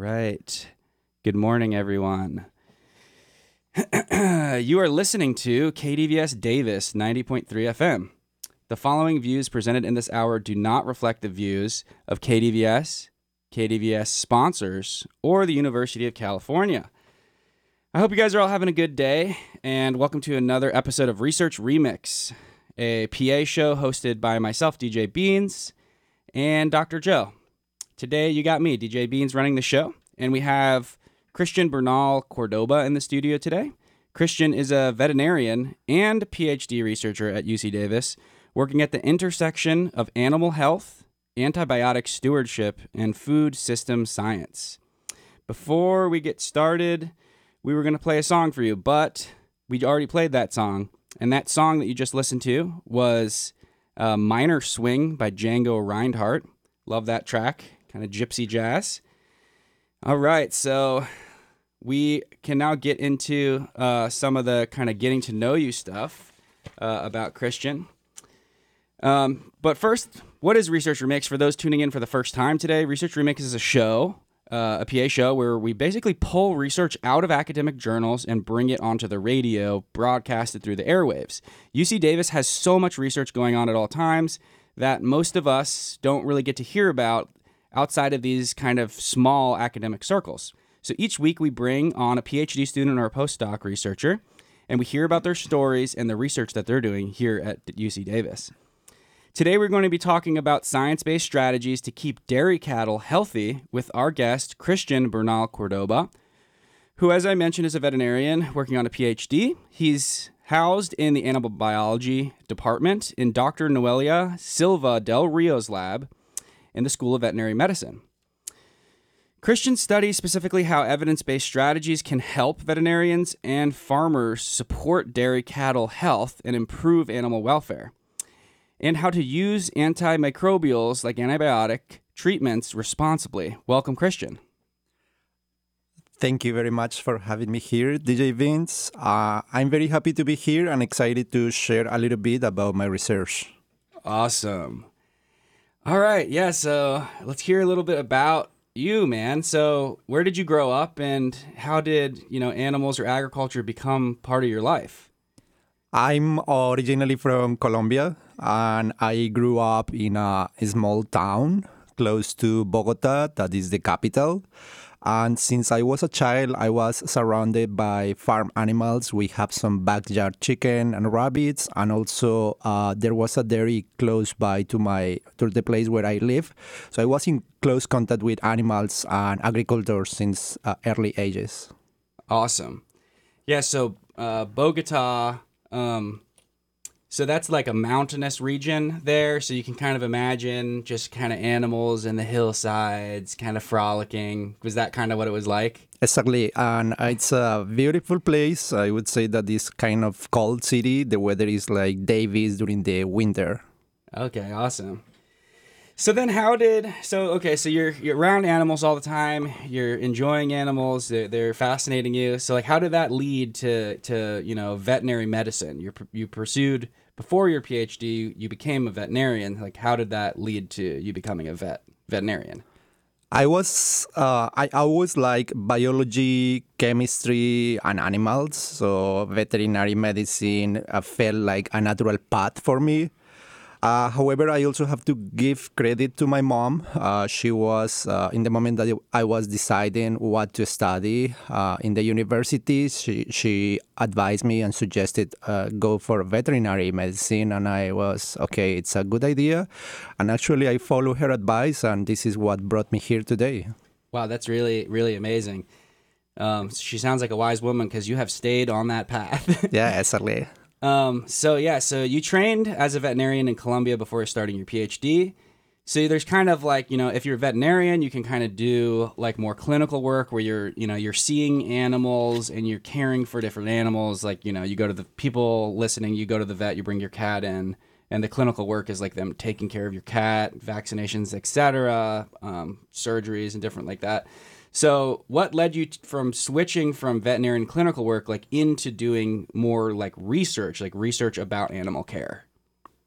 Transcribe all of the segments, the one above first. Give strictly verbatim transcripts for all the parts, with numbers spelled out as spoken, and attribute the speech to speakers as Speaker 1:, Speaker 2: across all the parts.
Speaker 1: right. Good morning, everyone. You are listening to K D V S Davis ninety point three F M. The following views presented in this hour do not reflect the views of K D V S, K D V S sponsors, or the University of California. I hope you guys are all having a good day, and welcome to another episode of Research Remix, a P A show hosted by myself, D J Beans, and Doctor Joe. Today, you got me, D J Beans, running the show, and we have Christian Bernal Cordoba in the studio today. Christian is a veterinarian and P H D researcher at U C Davis, working at the intersection of animal health, antibiotic stewardship, and food system science. Before we get started, we were going to play a song for you, but we already played that song, and that song that you just listened to was uh, Minor Swing by Django Reinhardt. Love that track, kind of gypsy jazz. All right, so we can now get into uh, some of the kind of getting to know you stuff uh, about Christian. Um, but first, what is Research Remix? For those tuning in for the first time today, Research Remix is a show, uh, a P A show, where we basically pull research out of academic journals and bring it onto the radio, broadcasted through the airwaves. U C Davis has so much research going on at all times that most of us don't really get to hear about outside of these kind of small academic circles. So each week we bring on a P H D student or a postdoc researcher, and we hear about their stories and the research that they're doing here at U C Davis. Today we're going to be talking about science-based strategies to keep dairy cattle healthy with our guest, Christian Bernal Cordoba, who, as I mentioned, is a veterinarian working on a P H D. He's housed in the animal biology department in Doctor Noelia Silva del Rio's lab in the School of Veterinary Medicine. Christian studies specifically how evidence-based strategies can help veterinarians and farmers support dairy cattle health and improve animal welfare, and how to use antimicrobials like antibiotic treatments responsibly. Welcome, Christian.
Speaker 2: Thank you very much for having me here, D J Vince. Uh, I'm very happy to be here and excited to share a little bit about my research.
Speaker 1: Awesome. All right, yeah, so let's hear a little bit about you, man. So where did you grow up, and how did, you know, animals or agriculture become part of your life?
Speaker 2: I'm originally from Colombia, and I grew up in a small town close to Bogota, that is the capital. And since I was a child, I was surrounded by farm animals. We have some backyard chicken and rabbits, and also uh, there was a dairy close by to my to the place where I live. So I was in close contact with animals and agriculture since uh, early ages.
Speaker 1: Awesome. Yeah, so uh, Bogota, um, so that's like a mountainous region there, so you can kind of imagine just kind of animals in the hillsides, kind of frolicking. Was that kind of what it was like?
Speaker 2: Exactly, and it's a beautiful place. I would say that it's kind of cold city. The weather is like Davis during the winter.
Speaker 1: Okay, awesome. So then how did, so, okay, so you're you're around animals all the time, you're enjoying animals, they're, they're fascinating you. So like how did that lead to, to you know, veterinary medicine? You you pursued, before your P H D, you became a veterinarian. Like how did that lead to you becoming a vet veterinarian?
Speaker 2: I was, uh, I always like biology, chemistry, and animals. So veterinary medicine uh, felt like a natural path for me. Uh, however, I also have to give credit to my mom. Uh, she was, uh, in the moment that I was deciding what to study uh, in the university, she, she advised me and suggested uh, go for veterinary medicine. And I was, okay, it's a good idea. And actually, I follow her advice, and this is what brought me here today.
Speaker 1: Wow, that's really, really amazing. Um, she sounds like a wise woman because you have stayed on that path.
Speaker 2: Yeah, exactly.
Speaker 1: Um, so yeah, so you trained as a veterinarian in Colombia before starting your P H D. So there's kind of like, you know, if you're a veterinarian, you can kind of do like more clinical work where you're, you know, you're seeing animals and you're caring for different animals. Like, you know, you go to the people listening, you go to the vet, you bring your cat in, and the clinical work is like them taking care of your cat, vaccinations, et cetera, um, surgeries and different like that. So what led you t- from switching from veterinarian clinical work like into doing more like research, like research about animal care?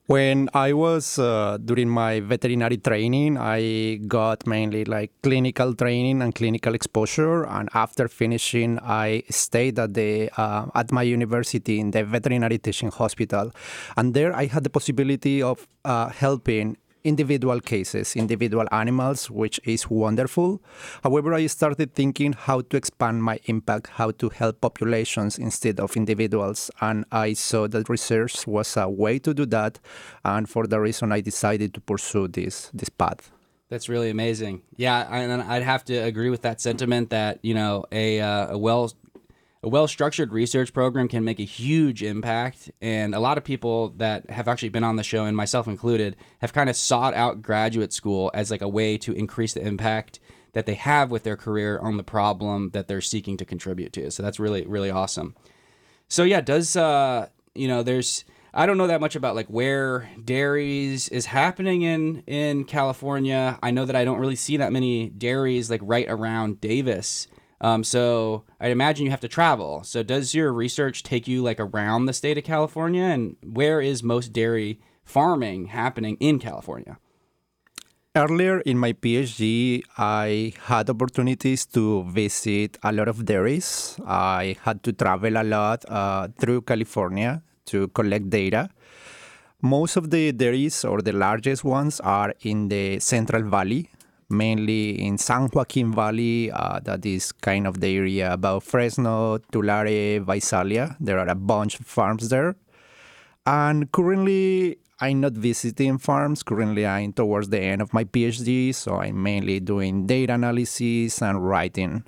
Speaker 2: When I was uh, during my veterinary training, I got mainly like clinical training and clinical exposure. And after finishing, I stayed at the uh, at my university in the veterinary teaching hospital, and there I had the possibility of uh, helping individual cases, individual animals, which is wonderful. However, I started thinking how to expand my impact, how to help populations instead of individuals. And I saw that research was a way to do that. And for the reason, I decided to pursue this, this path.
Speaker 1: That's really amazing. Yeah, I, and I'd have to agree with that sentiment that, you know, a, uh, a well a well-structured research program can make a huge impact. And a lot of people that have actually been on the show, and myself included, have kind of sought out graduate school as like a way to increase the impact that they have with their career on the problem that they're seeking to contribute to. So that's really, really awesome. So yeah, does, uh, you know, there's, I don't know that much about like where dairies is happening in, in California. I know that I don't really see that many dairies like right around Davis. Um, so I'd imagine you have to travel. So does your research take you like around the state of California, and where is most dairy farming happening in California?
Speaker 2: Earlier in my PhD, I had opportunities to visit a lot of dairies. I had to travel a lot uh, through California to collect data. Most of the dairies, or the largest ones, are in the Central Valley, mainly in San Joaquin Valley. Uh, that is kind of the area about Fresno, Tulare, Visalia. There are a bunch of farms there. And currently, I'm not visiting farms. Currently, I'm towards the end of my PhD, so I'm mainly doing data analysis and writing.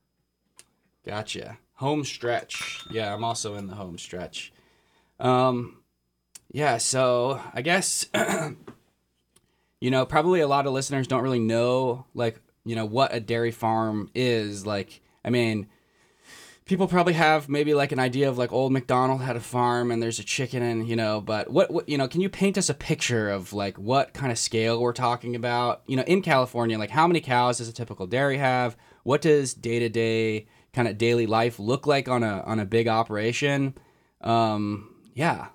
Speaker 1: Gotcha. Home stretch. Yeah, I'm also in the home stretch. Um, yeah, so I guess... You know, probably a lot of listeners don't really know, like, you know, what a dairy farm is. Like, I mean, people probably have maybe like an idea of like old MacDonald had a farm and there's a chicken and, you know, but what, what, you know, can you paint us a picture of like what kind of scale we're talking about? You know, in California, like how many cows does a typical dairy have? What does day-to-day kind of daily life look like on a, on a big operation? Um, yeah.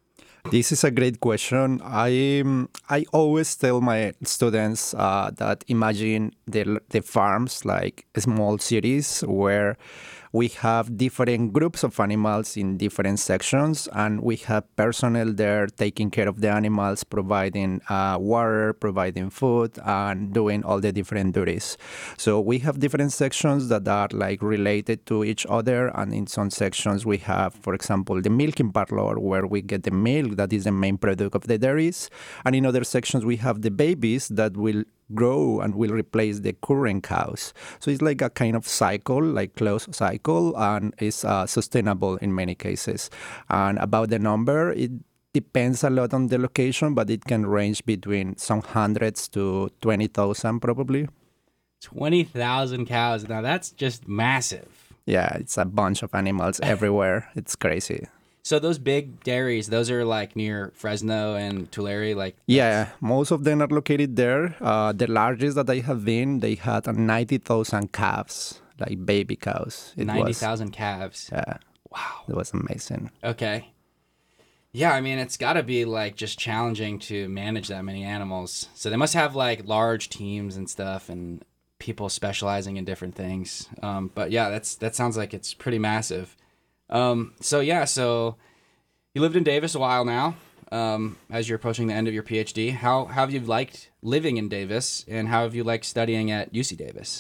Speaker 2: This is a great question. I I always tell my students uh, that imagine the the farms like small cities where we have different groups of animals in different sections, and we have personnel there taking care of the animals, providing uh, water, providing food, and doing all the different duties. So we have different sections that are like related to each other, and in some sections we have, for example, the milking parlor where we get the milk that is the main product of the dairies, and in other sections we have the babies that will grow and will replace the current cows. So it's like a kind of cycle, like closed cycle, and it's uh, sustainable in many cases. And about the number, it depends a lot on the location, but it can range between some hundreds to twenty thousand probably.
Speaker 1: twenty thousand cows. Now that's just massive.
Speaker 2: Yeah, it's a bunch of animals everywhere. It's crazy.
Speaker 1: So those big dairies, those are like near Fresno and Tulare, like
Speaker 2: yeah, most of them are located there. Uh, the largest that I have been, they had ninety thousand calves, like baby cows.
Speaker 1: ninety thousand calves.
Speaker 2: Yeah.
Speaker 1: Wow.
Speaker 2: It was amazing.
Speaker 1: Okay. Yeah, I mean, it's got to be like just challenging to manage that many animals. So they must have like large teams and stuff, and people specializing in different things. Um, but yeah, that's that sounds like it's pretty massive. Um, so yeah, so you lived in Davis a while now, um, as you're approaching the end of your PhD. How, how have you liked living in Davis, and how have you liked studying at U C Davis?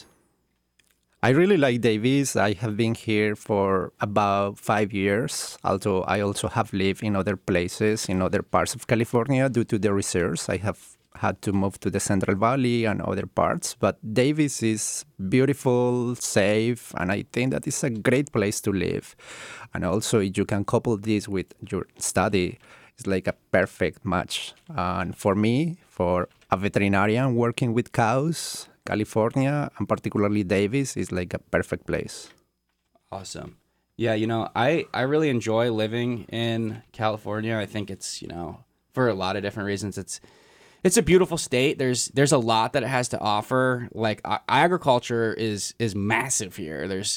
Speaker 2: I really like Davis. I have been here for about five years. Although I also have lived in other places, in other parts of California due to the research. I have had to move to the Central Valley and other parts. But Davis is beautiful, safe, and I think that is a great place to live. And also, if you can couple this with your study, it's like a perfect match. And for me, for a veterinarian working with cows, California, and particularly Davis, is like a perfect place.
Speaker 1: Awesome. Yeah, you know, I, I really enjoy living in California. I think it's, you know, for a lot of different reasons, it's It's a beautiful state. There's there's a lot that it has to offer. Like uh, agriculture is is massive here. There's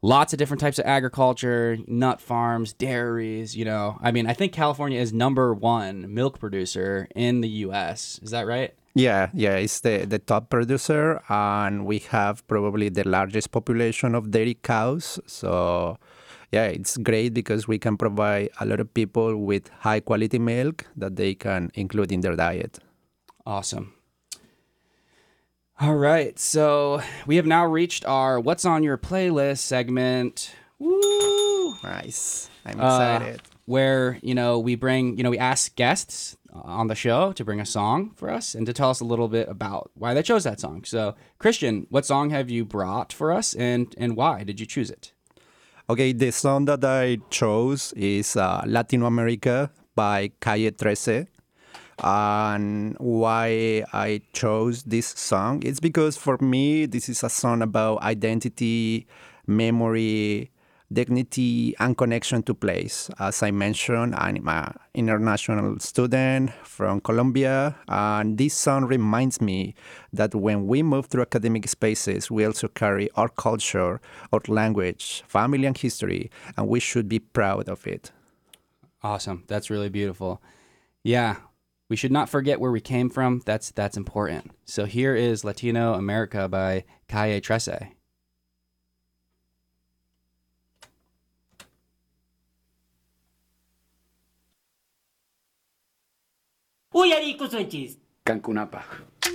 Speaker 1: lots of different types of agriculture, nut farms, dairies, you know. I mean, I think California is number one milk producer in the U S. Is that right?
Speaker 2: Yeah, yeah, it's the, the top producer, and we have probably the largest population of dairy cows. So, yeah, it's great because we can provide a lot of people with high quality milk that they can include in their diet.
Speaker 1: Awesome. All right, so we have now reached our What's on Your Playlist segment. Woo!
Speaker 2: Nice. I'm
Speaker 1: Uh,
Speaker 2: excited.
Speaker 1: where, you know, we bring, you know, we ask guests on the show to bring a song for us and to tell us a little bit about why they chose that song. So, Christian, what song have you brought for us, and, and why did you choose it?
Speaker 2: Okay, the song that I chose is uh, Latino America by Calle trece. And why I chose this song is because for me, this is a song about identity, memory, dignity, and connection to place. As I mentioned, I'm an international student from Colombia, and this song reminds me that when we move through academic spaces, we also carry our culture, our language, family, and history, and we should be proud of it.
Speaker 1: Awesome. That's really beautiful. Yeah. We should not forget where we came from. That's that's important. So here is Latino America by Calle trece.
Speaker 3: Uyariku Sunchis.
Speaker 4: Cancunapa.